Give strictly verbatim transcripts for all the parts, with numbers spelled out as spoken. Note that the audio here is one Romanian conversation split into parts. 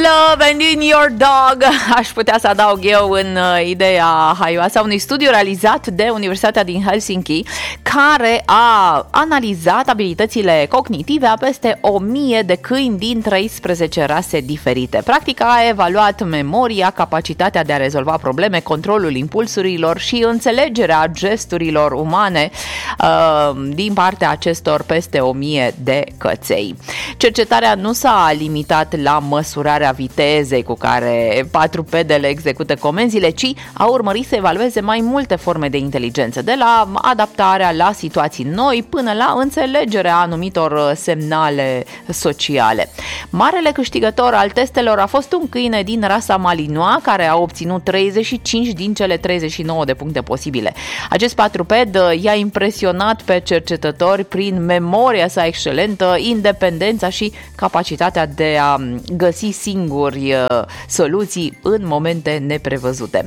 Love and in your dog, aș putea să adaug eu în uh, ideea haioasă a unui studiu realizat de Universitatea din Helsinki, care a analizat abilitățile cognitive a peste o mie de câini din treisprezece rase diferite. Practic a evaluat memoria, capacitatea de a rezolva probleme, controlul impulsurilor și înțelegerea gesturilor umane uh, din partea acestor peste o mie de căței. Cercetarea nu s-a limitat la măsurarea vitezei cu care patrupedele execută comenzile, ci a urmărit să evalueze mai multe forme de inteligență, de la adaptarea la situații noi până la înțelegerea anumitor semnale sociale. Marele câștigător al testelor a fost un câine din rasa Malinois, care a obținut treizeci și cinci din cele treizeci și nouă de puncte posibile. Acest patruped i-a impresionat pe cercetători prin memoria sa excelentă, independența și capacitatea de a găsi singuri soluții în momente neprevăzute.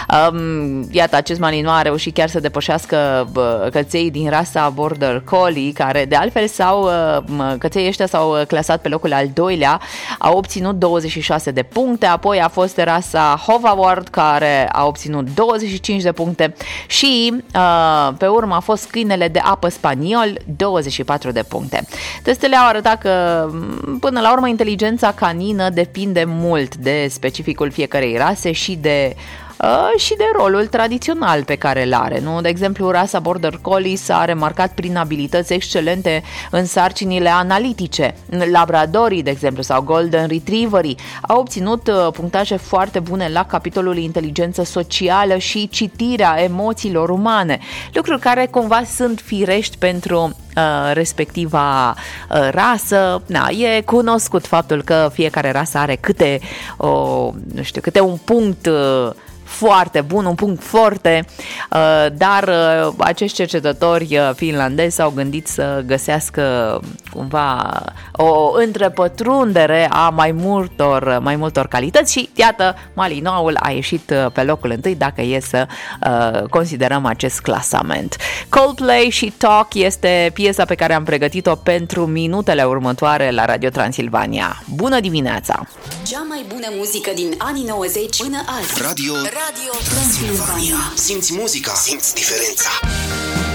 Iată, acest Malinois a reușit chiar să depășească căței din rasa Border Collie, care de altfel s-au, căței ăștia s-au clasat pe locul al doilea, au obținut douăzeci și șase de puncte, apoi a fost rasa Hovawart, care a obținut douăzeci și cinci de puncte și pe urmă a fost câinele de apă spaniol, douăzeci și patru de puncte. Testele au arătat că până la urmă inteligența canină depinde mult de specificul fiecărei rase și de Uh, și de rolul tradițional pe care îl are, nu? De exemplu, rasa Border Collie s-a remarcat prin abilități excelente în sarcinile analitice. Labradorii, de exemplu, sau Golden Retrieverii au obținut uh, punctaje foarte bune la capitolul inteligență socială și citirea emoțiilor umane, lucruri care cumva sunt firești pentru uh, respectiva uh, rasă. Na, e cunoscut faptul că fiecare rasă are câte, uh, nu știu, câte un punct uh, foarte bun, un punct forte, dar acești cercetători finlandezi s-au gândit să găsească cumva o întrepătrundere a mai multor, mai multor calități și iată, Malinoisul a ieșit pe locul întâi dacă e să considerăm acest clasament. Coldplay și Talk este piesa pe care am pregătit-o pentru minutele următoare la Radio Transilvania. Bună dimineața! Cea mai bună muzică din anii nouăzeci până azi. Radio Radio Transilvania. Simți muzica, simți diferența.